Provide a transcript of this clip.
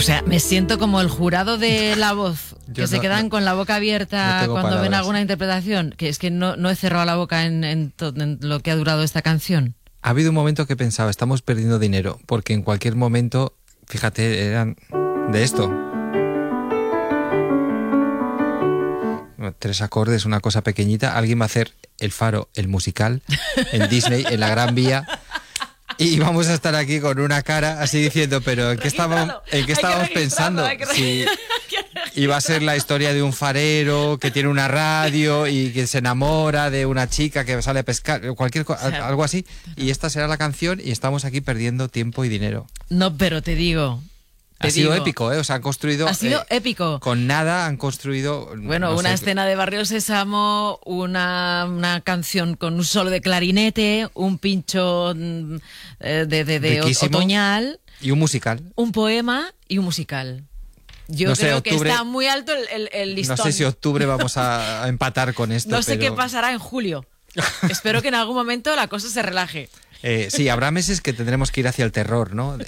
sea, me siento como el jurado de La Voz, que se quedan con la boca abierta cuando ven alguna interpretación, que es que no he cerrado la boca en lo que ha durado esta canción. Ha habido un momento que pensaba, estamos perdiendo dinero, porque en cualquier momento, fíjate, eran de esto. 3 acordes, una cosa pequeñita. Alguien va a hacer El Faro, el musical, en Disney, en la Gran Vía. Y vamos a estar aquí con una cara así diciendo, pero ¿en qué estábamos pensando? Si iba a ser la historia de un farero que tiene una radio y que se enamora de una chica que sale a pescar, algo así. Y esta será la canción y estamos aquí perdiendo tiempo y dinero. No, pero te digo... Ha sido épico, ¿eh? O sea, han construido... Ha sido épico. Con nada han construido... Bueno, no una escena de Barrio Sésamo, una canción con un solo de clarinete, un pincho de otoñal... Y un musical. Un poema y un musical. Yo creo que está muy alto el listón. No sé si octubre vamos a empatar con esto. No sé qué pasará en julio. Espero que en algún momento la cosa se relaje. Sí, habrá meses que tendremos que ir hacia el terror, ¿no?